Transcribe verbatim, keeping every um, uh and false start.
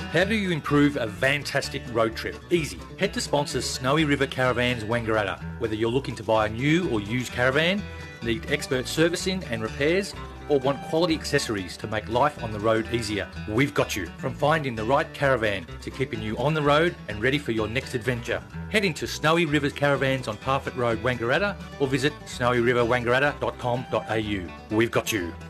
How do you improve a fantastic road trip? Easy. Head to sponsors Snowy River Caravans Wangaratta. Whether you're looking to buy a new or used caravan, need expert servicing and repairs, or want quality accessories to make life on the road easier, we've got you. From finding the right caravan to keeping you on the road and ready for your next adventure. Head into Snowy River Caravans on Parfitt Road, Wangaratta, or visit snowy river wangaratta dot com dot a u. We've got you.